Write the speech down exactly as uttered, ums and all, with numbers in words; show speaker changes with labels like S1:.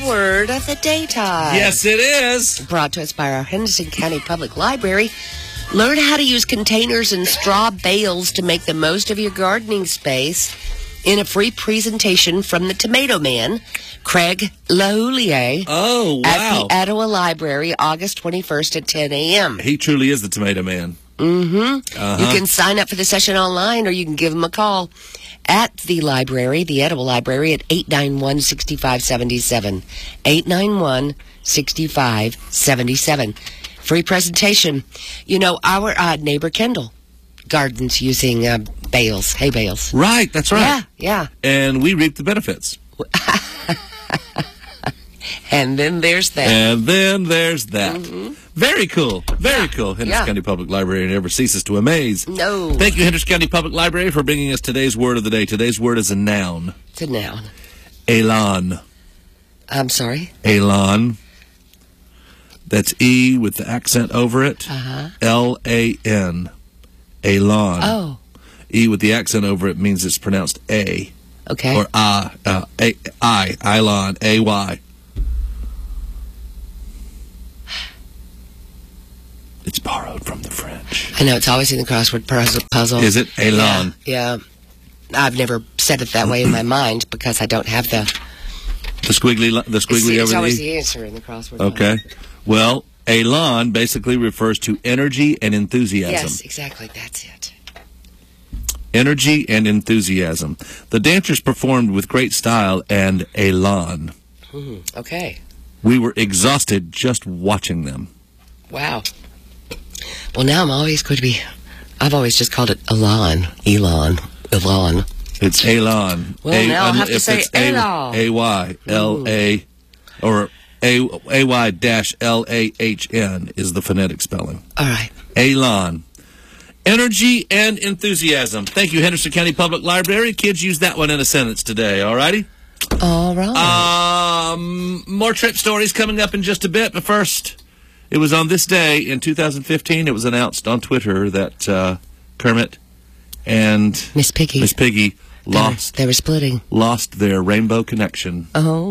S1: Word of the Daytime.
S2: Yes, it is.
S1: Brought to us by our Henderson County Public Library. Learn how to use containers and straw bales to make the most of your gardening space in a free presentation from the Tomato Man, Craig LaHoulier.
S2: Oh, wow.
S1: At the Etowah Library, August twenty-first at ten a.m.
S2: He truly is the Tomato Man.
S1: Mm-hmm.
S2: Uh-huh.
S1: You can sign up for the session online, or you can give him a call at the library, the Etowah Library, at eight nine one, six five seven seven. eight nine one, six five seven seven. Free presentation. You know, our uh, neighbor Kendall gardens using uh, bales, hay bales.
S2: Right, that's right.
S1: Yeah, yeah.
S2: And we reap the benefits.
S1: And then there's that.
S2: And then there's that.
S1: Mm-hmm.
S2: Very cool. Very
S1: Yeah.
S2: cool. Henderson
S1: Yeah.
S2: County Public Library never ceases to amaze.
S1: No.
S2: Thank you, Henderson County Public Library, for bringing us today's word of the day. Today's word is a noun.
S1: It's a noun.
S2: Elan.
S1: I'm sorry?
S2: Elan. That's E with the accent over it.
S1: Uh-huh.
S2: L A N. Elan.
S1: Oh,
S2: E with the accent over it means it's pronounced A.
S1: okay.
S2: Or I. Uh, A, I. Elan. A Y. It's borrowed from the French.
S1: I know, it's always in the crossword puzzle. puzzle.
S2: Is it? Elan.
S1: Yeah, yeah. I've never said it that way in my mind because I don't have the...
S2: The squiggly, li- the
S1: It's,
S2: squiggly
S1: it's
S2: over
S1: always
S2: the E?
S1: the answer in the crossword
S2: Okay.
S1: puzzle.
S2: Well, elan basically refers to energy and enthusiasm.
S1: Yes, exactly. That's it.
S2: Energy and enthusiasm. The dancers performed with great style and elan.
S1: Mm-hmm. Okay.
S2: We were exhausted just watching them.
S1: Wow. Well, now I'm always going to be... I've always just called it Elon. Elon. Elon.
S2: It's elan.
S1: Well,
S2: A-
S1: now I'll
S2: um,
S1: have to
S2: if
S1: say
S2: it's A-
S1: Elon.
S2: A Y L A or A A Y dash L A H N is the phonetic spelling.
S1: All right.
S2: Elan. Energy and enthusiasm. Thank you, Henderson County Public Library. Kids, use that one in a sentence today, all righty?
S1: All right.
S2: Um, more trip stories coming up in just a bit, but first, it was on this day in two thousand fifteen, it was announced on Twitter that uh, Kermit and
S1: Miss Piggy.
S2: Miss Piggy
S1: They were-
S2: lost
S1: They were splitting.
S2: lost their rainbow connection.
S1: Oh.